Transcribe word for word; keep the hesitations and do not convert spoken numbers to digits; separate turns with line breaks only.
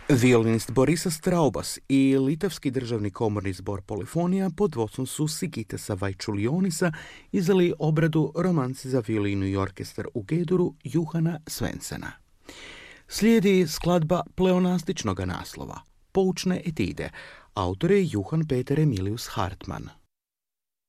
Violinist Borisa Straubas i Litavski državni komorni zbor Polifonija pod vodstvom su Sigitasa Vaičiulionisa izdali obradu romanci za violinu i orkestar u G-duru Johana Svensena. Slijedi skladba pleonastičnog naslova, Poučne etide, autor je Johan Peter Emilius Hartmann.